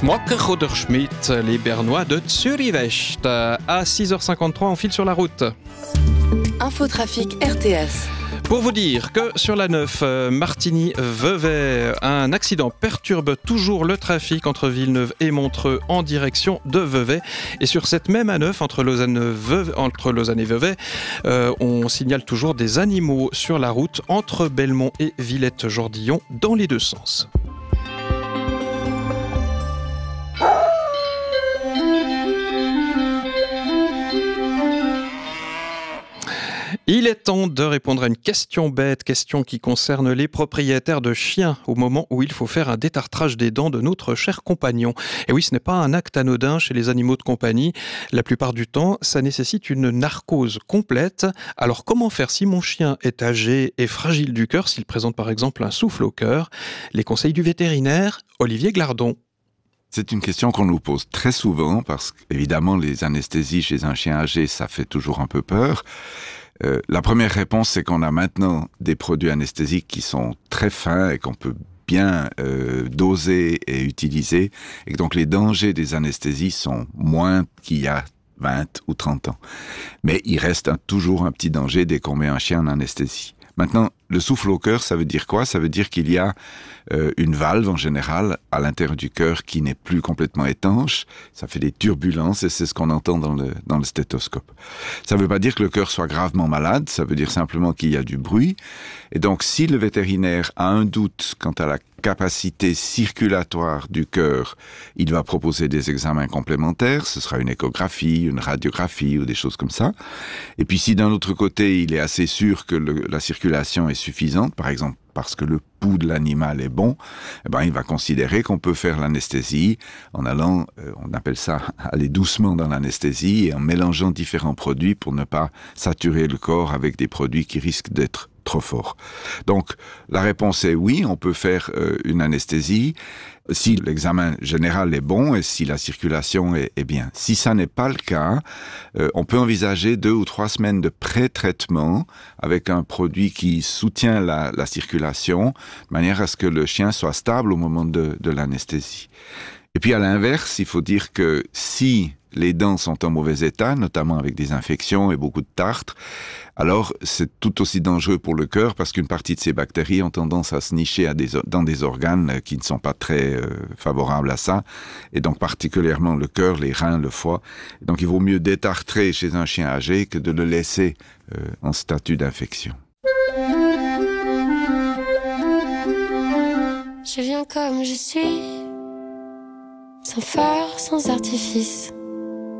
Schmocker oder Schmidt, les Bernois de Zurich-West. À 6h53, on file sur la route. Infotrafic RTS. Pour vous dire que sur la 9, Martigny-Vevey, un accident perturbe toujours le trafic entre Villeneuve et Montreux en direction de Vevey. Et sur cette même A9, entre Lausanne et Vevey, on signale toujours des animaux sur la route entre Belmont et Villette-Jordillon dans les deux sens. Il est temps de répondre à une question bête, question qui concerne les propriétaires de chiens au moment où il faut faire un détartrage des dents de notre cher compagnon. Et oui, ce n'est pas un acte anodin chez les animaux de compagnie. La plupart du temps, ça nécessite une narcose complète. Alors comment faire si mon chien est âgé et fragile du cœur, s'il présente par exemple un souffle au cœur? Les conseils du vétérinaire, Olivier Glardon. C'est une question qu'on nous pose très souvent parce qu'évidemment les anesthésies chez un chien âgé, ça fait toujours un peu peur. La première réponse, c'est qu'on a maintenant des produits anesthésiques qui sont très fins et qu'on peut bien doser et utiliser, et que donc les dangers des anesthésies sont moins qu'il y a 20 ou 30 ans. Mais il reste toujours un petit danger dès qu'on met un chien en anesthésie. Maintenant, le souffle au cœur, ça veut dire quoi? Ça veut dire qu'il y a une valve en général à l'intérieur du cœur qui n'est plus complètement étanche. Ça fait des turbulences et c'est ce qu'on entend dans le stéthoscope. Ça ne veut pas dire que le cœur soit gravement malade, ça veut dire simplement qu'il y a du bruit. Et donc, si le vétérinaire a un doute quant à la capacité circulatoire du cœur, il va proposer des examens complémentaires. Ce sera une échographie, une radiographie ou des choses comme ça. Et puis si d'un autre côté, il est assez sûr que la circulation est suffisante, par exemple parce que le pouls de l'animal est bon, eh ben, il va considérer qu'on peut faire l'anesthésie en allant, on appelle ça aller doucement dans l'anesthésie et en mélangeant différents produits pour ne pas saturer le corps avec des produits qui risquent d'être trop forts. Donc, la réponse est oui, on peut faire une anesthésie si l'examen général est bon et si la circulation est bien. Si ça n'est pas le cas, on peut envisager 2 ou 3 semaines de pré-traitement avec un produit qui soutient la circulation, de manière à ce que le chien soit stable au moment de l'anesthésie. Et puis à l'inverse, il faut dire que si les dents sont en mauvais état, notamment avec des infections et beaucoup de tartre, alors c'est tout aussi dangereux pour le cœur parce qu'une partie de ces bactéries ont tendance à se nicher dans des organes qui ne sont pas très favorables à ça, et donc particulièrement le cœur, les reins, le foie. Donc il vaut mieux détartrer chez un chien âgé que de le laisser en statut d'infection. Je viens comme je suis, sans phare, sans artifice.